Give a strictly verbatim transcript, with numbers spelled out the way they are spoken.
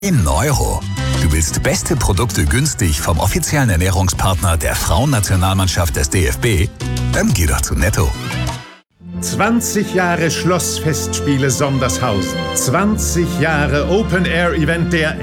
Im Euro. Du willst beste Produkte günstig vom offiziellen Ernährungspartner der Frauennationalmannschaft des D F B? Dann geh doch zu Netto. zwanzig Jahre Schlossfestspiele Sondershausen. zwanzig Jahre Open-Air-Event der